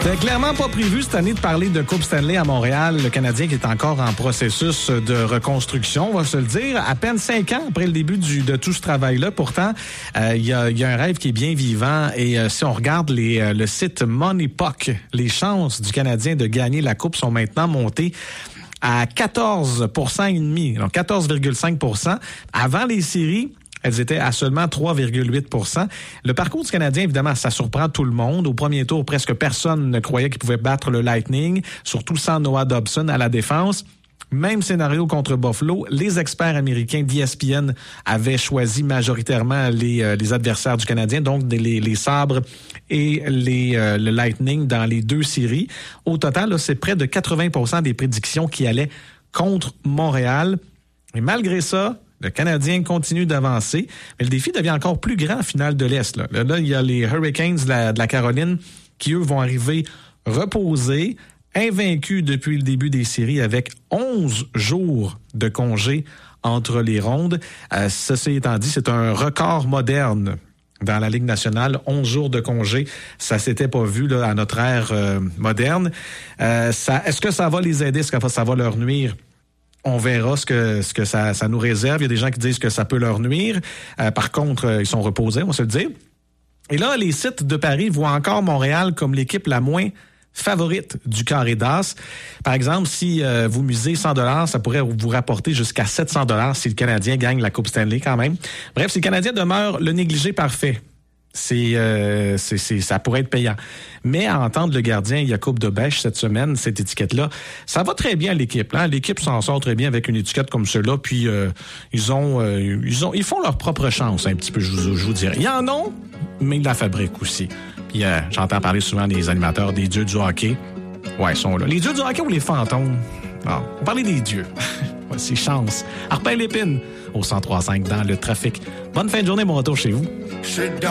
C'était clairement pas prévu cette année de parler de Coupe Stanley à Montréal. Le Canadien qui est encore en processus de reconstruction, on va se le dire. À peine 5 ans après le début de tout ce travail-là. Pourtant, il y a un rêve qui est bien vivant. Et si on regarde le site Money Puck, les chances du Canadien de gagner la Coupe sont maintenant montées à 14,5%, donc 14,5%. Avant les séries, elles étaient à seulement 3,8%. Le parcours du Canadien, évidemment, ça surprend tout le monde. Au premier tour, presque personne ne croyait qu'il pouvait battre le Lightning, surtout sans Noah Dobson à la défense. Même scénario contre Buffalo. Les experts américains d'ESPN avaient choisi majoritairement les adversaires du Canadien, donc les Sabres et le Lightning dans les deux séries. Au total, là, c'est près de 80% des prédictions qui allaient contre Montréal. Et malgré ça, le Canadien continue d'avancer, mais le défi devient encore plus grand en finale de l'Est. Là, il y a les Hurricanes de la Caroline qui, eux, vont arriver reposés, invaincus depuis le début des séries avec 11 jours de congé entre les rondes. Ceci étant dit, c'est un record moderne dans la Ligue nationale. 11 jours de congé, ça s'était pas vu là, à notre ère moderne. Est-ce que ça va les aider? Est-ce que ça va leur nuire? On verra ce que ça nous réserve. Il y a des gens qui disent que ça peut leur nuire. Par contre, ils sont reposés, on va se le dire. Et là, les sites de Paris voient encore Montréal comme l'équipe la moins favorite du carré d'as. Par exemple, si vous misez 100$, ça pourrait vous rapporter jusqu'à 700$ si le Canadien gagne la Coupe Stanley quand même. Bref, si le Canadien demeure le négligé parfait, ça pourrait être payant. Mais à entendre le gardien Jakub Dobeš cette semaine, cette étiquette-là, ça va très bien à l'équipe. Hein? L'équipe s'en sort très bien avec une étiquette comme celle-là. Puis ils font leur propre chance un petit peu, je vous dirais. Ils en ont, mais ils la fabriquent aussi. Puis j'entends parler souvent des animateurs, des dieux du hockey. Ouais, ils sont là. Les dieux du hockey ou les fantômes? Non, on parlait des dieux. Voici Chance. Arpin Lépine au 103.5 dans le trafic. Bonne fin de journée, bon retour chez vous.